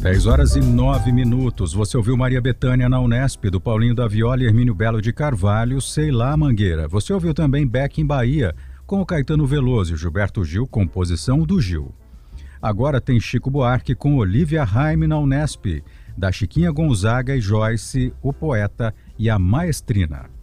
10h09. Você ouviu Maria Bethânia na Unesp, do Paulinho da Viola e Hermínio Belo de Carvalho, Sei Lá Mangueira. Você ouviu também Beck em Bahia, com o Caetano Veloso e Gilberto Gil, composição do Gil. Agora tem Chico Buarque com Olivia Raime na Unesp, da Chiquinha Gonzaga e Joyce, o poeta e a maestrina.